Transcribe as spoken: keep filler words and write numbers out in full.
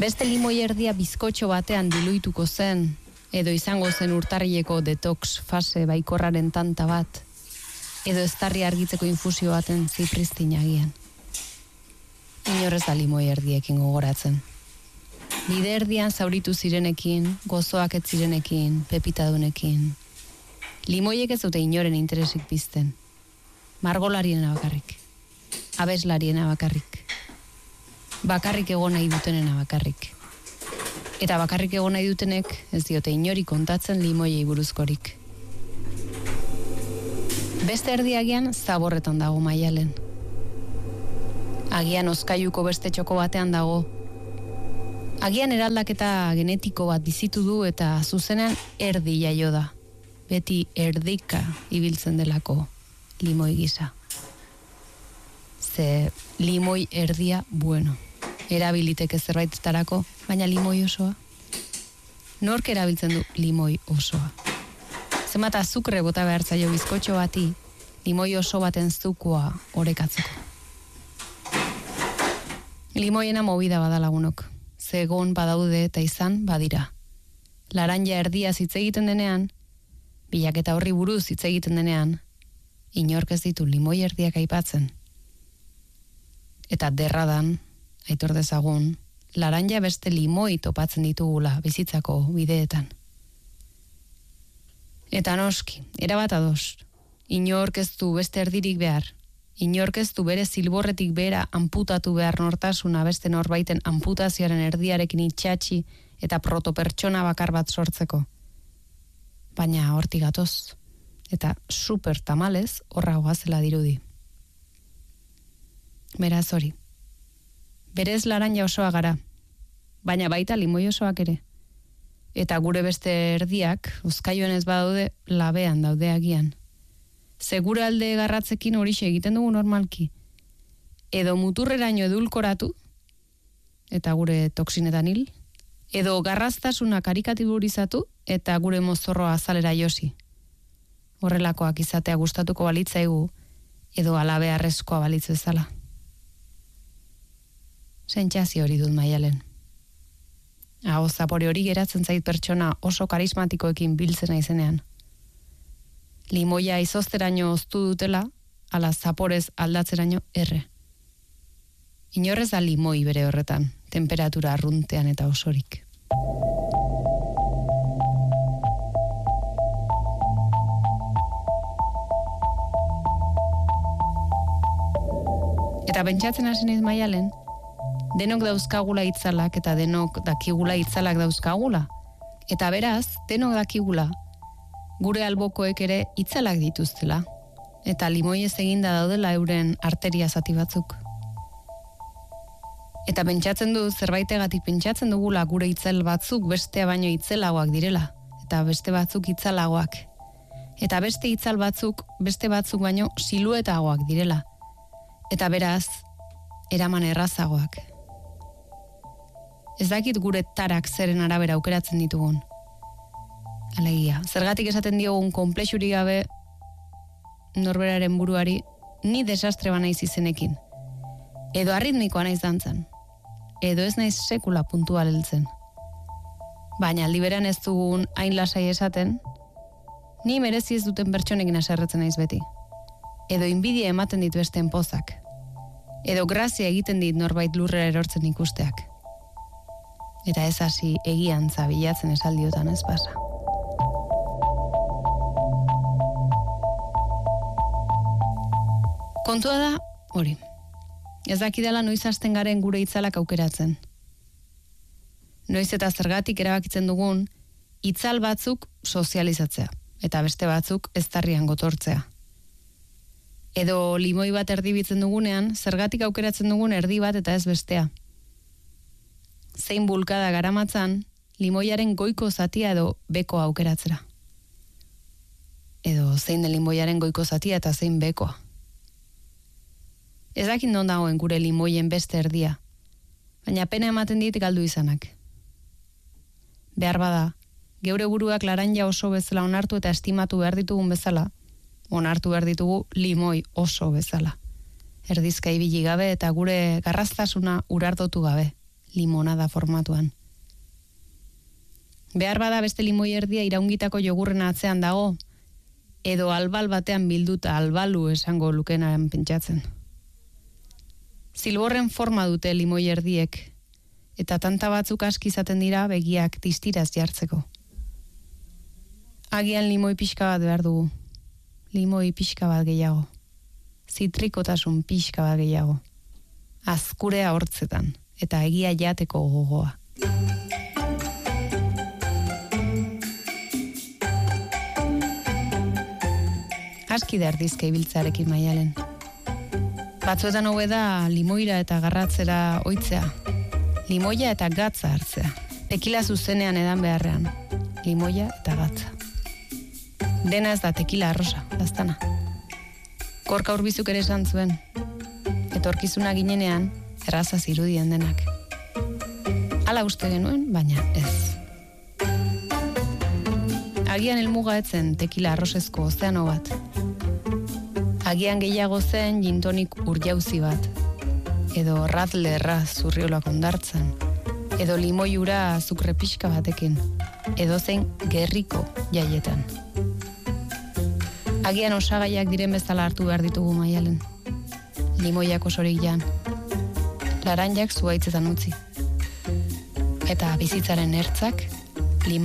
Beste limoi erdia bizkotxo batean diluituko zen, edo izango zen urtarrileko detox fase baikorraren tanta bat, edo eztarri argitzeko infusio baten zipristinagian. Inorrez da limoi erdiekin gogoratzen. Bide erdian zauritu zirenekin, gozoak ez zirenekin, pepitadunekin. Limoiek ez dute inoren interesik pizten. Margolariena bakarrik. Abeslariena bakarrik. Bakarrik egon nahi dutenena bakarrik. Eta bakarrik egon nahi dutenek ez diote inori kontatzen limoiei buruzkorik. Beste erdiagian zaborretan dago Maialen. Agian oskailuko beste txoko batean dago. Agian eraldaketa genetiko bat bizitu du eta zuzenean erdi jaio da. Beti erdika ibiltzen delako limoi gisa. Ze limoi erdia bueno. Erabiliteke zerbaitetarako, baina limoi osoa. Nork erabiltzen du limoi osoa. Zenbat azukre bota behar zaio bizkotxo bati, limoi oso baten zukua orekatzeko. Limoiena movida bada lagunok. Zegon badaude eta izan badira. Laranja erdia hitz egiten denean, bilaketa horri buruz hitz egiten denean, inork ez ditu limoi erdiak aipatzen. Eta derradan, aitor dezagun, laranja beste limoi topatzen ditugula bizitzako bideetan. Eta noski, erabat ados, inork ez du beste erdirik behar, inork ez du bere zilborretik bera amputatu behar nortasuna beste norbaiten amputazioaren erdiarekin itxatxi eta protopertsona bakar bat sortzeko. Baina hortik gatoz, eta super tamalez horra goazela dirudi. Beraz hori. Berez laranja osoa gara, baina baita limoi osoak ere. Eta gure beste erdiak, uzkaioen ez badaude, labean daude agian. Segura alde garratzekin horixe egiten dugu normalki. Edo muturreraino edulkoratu, eta gure toksinetan hil, edo garraztasuna karikatiburizatu, eta gure mozorroa azalera josi. Horrelakoak izatea gustatuko balitzaigu, edo alabe arrezkoa balitz bezala. Sentsazio hori dut Maialen. Aho zapore hori geratzen zait pertsona oso karismatikoekin biltzen aizenean. Limoia izozteraino oztu dutela, ala zaporez aldatzeraino erre. Inorrez da limoi bere horretan, temperatura arruntean eta osorik. Eta pentsatzen hasi naiz Maialen, denok dauzkagula itzalak eta denok dakigula itzalak dauzkagula. Eta beraz, denok dakigula, gure albokoek ere itzalak dituztela. Eta limoiez eginda daudela euren arteria zati batzuk. Eta pentsatzen du, zerbaitegatik pentsatzen dugula gure itzal batzuk bestea baino itzelagoak direla. Eta beste batzuk itzalagoak. Eta beste itzal batzuk beste batzuk baino siluetagoak direla. Eta beraz, eraman errazagoak. Ez dakit gure tarak zeren arabera aukeratzen ditugun. Alegia, zergatik esaten diogun konplexurik gabe norberaren buruari ni desastre banaiz izenekin. Edo arritmikoa naiz dantzan. Edo ez naiz sekula puntual heltzen. Baina aldi berean ez dugun hain lasai esaten, ni merezi ez duten pertsonekin haserretzen naiz beti. Edo inbidia ematen dit besteen pozak. Edo grazia egiten dit norbait lurrera erortzen ikusteak. Eta ez hasi egiantza bilatzen esaldiotan ez pasa. Kontua da, hori. Ez dakidala noiz hasten garen gure itzalak aukeratzen. Noiz eta zergatik erabakitzen dugun, itzal batzuk sozializatzea, eta beste batzuk eztarrian gotortzea. Edo limoi bat erdibitzen dugunean, zergatik aukeratzen dugun erdi bat eta ez bestea. Zein bulkada garamatzan, limoiaren goiko zatia edo beko aukeratzera. Edo zein den limoiaren goiko zatia eta zein bekoa. Ez dakit non dagoen gure limoien beste erdia, baina pena ematen dit galdu izanak. Behar bada, geure buruak laranja oso bezala onartu eta estimatu behar ditugun bezala, onartu behar ditugu limoi oso bezala. Erdizka ibili gabe eta gure garraztasuna urardotu gabe, limonada formatuan. Behar bada beste limoi erdia iraungitako jogurren atzean dago, edo albal batean bilduta albalu esango lukenaren pentsatzen. Zilborren forma dute limoi erdiek, eta tanta batzuk aski izaten dira begiak distiraz jartzeko. Agian limoi pixka bat behar dugu. Limoi pixka bat gehiago. Zitrikotasun pixka bat gehiago. Azkurea hortzetan, eta egia jateko gogoa. Aski da erdizka ibiltzarekin Maialen. Batzuetan hobe da limoira eta garratzera oitzea. Limoia eta gatza hartzea. Tekila zuzenean edan beharrean. Limoia eta gatza. Dena ez da tekila arrosa, daztana. Gorka Urbizuk ere esan zuen. Etorkizuna ginenean, erraza zirudien denak. Hala uste genuen, baina ez. Agian helmuga etzen tekila arrosezko ozeano bat. Agian gehiago zen gintonik urjauzi bat. Edo ratlerra zurriolak ondartzan. Edo limoiura azukre pixka batekin. Edo zein gerriko jaietan. Agian osagaiak diren bezala hartu behar ditugu Maialen. Limoiak osorik jan. Laranjak zuaitzetan utzi. Eta bizitzaren ertzak